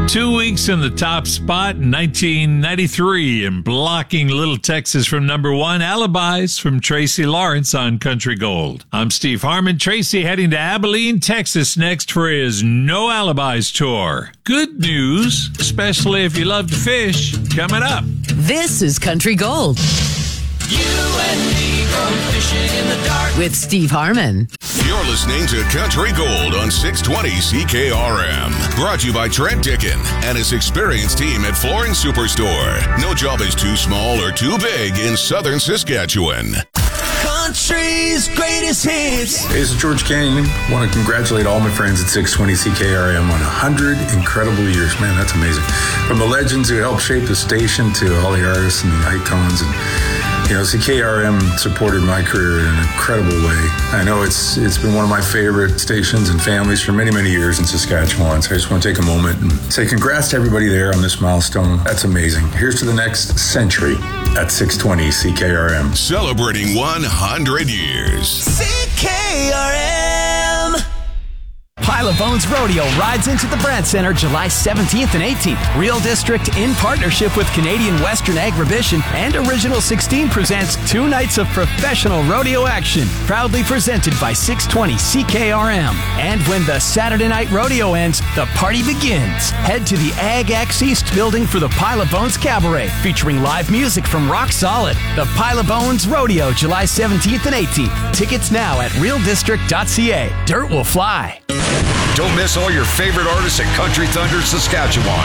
2 weeks in the top spot in 1993 and blocking Little Texas from number one, Alibis from Tracy Lawrence on Country Gold. I'm Steve Harmon. Tracy heading to Abilene, Texas next for his No Alibis tour. Good news, especially if you love to fish, coming up. This is Country Gold. You and me go fishing in the dark with Steve Harmon. You're listening to Country Gold on 620 CKRM. Brought to you by Trent Dickin and his experienced team at Flooring Superstore. No job is too small or too big in southern Saskatchewan. Country's greatest hits. Hey, this is George Canyon. I want to congratulate all my friends at 620 CKRM on 100 incredible years. Man, that's amazing. From the legends who helped shape the station to all the artists and the icons. And CKRM supported my career in an incredible way. I know it's been one of my favorite stations and families for many, many years in Saskatchewan. So I just want to take a moment and say congrats to everybody there on this milestone. That's amazing. Here's to the next century at 620 CKRM. Celebrating 100 years. CKRM. Pile of Bones Rodeo rides into the Brandt Center July 17th and 18th. Real District, in partnership with Canadian Western Agribition and Original 16, presents 2 nights of professional rodeo action. Proudly presented by 620 CKRM. And when the Saturday night rodeo ends, the party begins. Head to the Ag X East building for the Pile of Bones Cabaret, featuring live music from Rock Solid. The Pile of Bones Rodeo, July 17th and 18th. Tickets now at realdistrict.ca. Dirt will fly. Don't miss all your favorite artists at Country Thunder, Saskatchewan.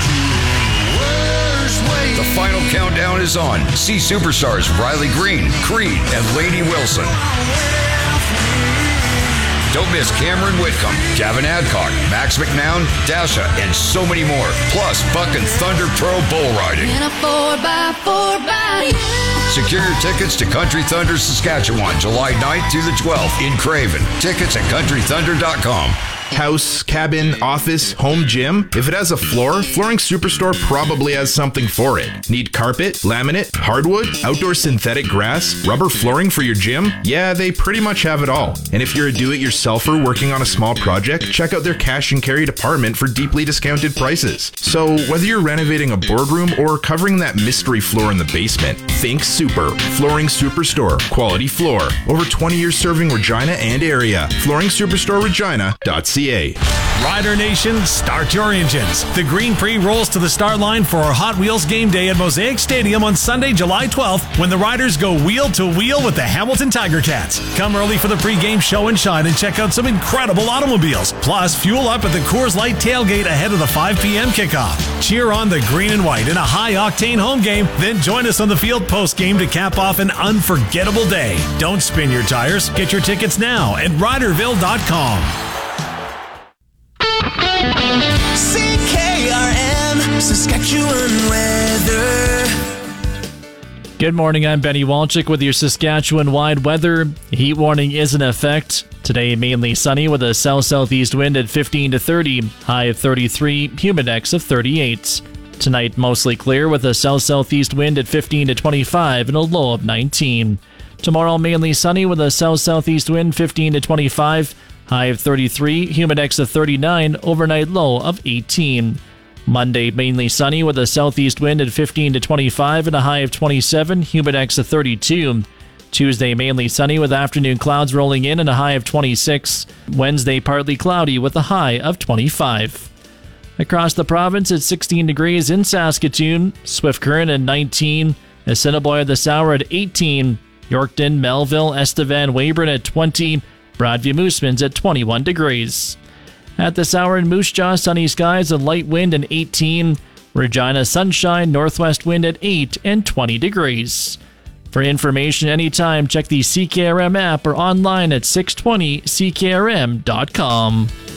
The final countdown is on. See superstars Riley Green, Creed, and Lainey Wilson. Don't miss Cameron Whitcomb, Gavin Adcock, Max McNown, Dasha, and so many more. Plus, Buck and Thunder Pro bull riding. In a 4x4 Secure your tickets to Country Thunder, Saskatchewan, July 9th through the 12th in Craven. Tickets at countrythunder.com. House, cabin, office, home gym. If it has a floor, Flooring Superstore probably has something for it. Need carpet, laminate, hardwood, outdoor synthetic grass, rubber flooring for your gym? Yeah, they pretty much have it all. And if you're a do-it-yourselfer working on a small project, check out their cash and carry department for deeply discounted prices. So whether you're renovating a boardroom or covering that mystery floor in the basement, think Super. Flooring Superstore. Quality floor. Over 20 years serving Regina and area. FlooringSuperstoreRegina.ca. Rider Nation, start your engines. The Green Prix rolls to the start line for our Hot Wheels game day at Mosaic Stadium on Sunday, July 12th, when the riders go wheel to wheel with the Hamilton Tiger Cats. Come early for the pre-game show and shine and check out some incredible automobiles. Plus, fuel up at the Coors Light tailgate ahead of the 5 p.m. kickoff. Cheer on the green and white in a high-octane home game, then join us on the field post-game to cap off an unforgettable day. Don't spin your tires. Get your tickets now at Riderville.com. CKRM, Saskatchewan weather. Good morning, I'm Benny Walczyk with your Saskatchewan-wide weather. Heat warning is in effect. Today, mainly sunny with a south-southeast wind at 15 to 30, high of 33, humidex of 38. Tonight, mostly clear with a south-southeast wind at 15 to 25 and a low of 19. Tomorrow, mainly sunny with a south-southeast wind 15 to 25, high of 33, humidex of 39, overnight low of 18. Monday, mainly sunny with a southeast wind at 15 to 25 and a high of 27, humidex of 32. Tuesday, mainly sunny with afternoon clouds rolling in and a high of 26. Wednesday, partly cloudy with a high of 25. Across the province, it's 16 degrees in Saskatoon, Swift Current at 19, Assiniboia the Sour at 18, Yorkton, Melville, Estevan, Weyburn at 20, Broadview Mooseman's at 21 degrees. At the Sour and Moose Jaw, sunny skies and light wind at 18. Regina, sunshine, northwest wind at 8 and 20 degrees. For information anytime, check the CKRM app or online at 620CKRM.com.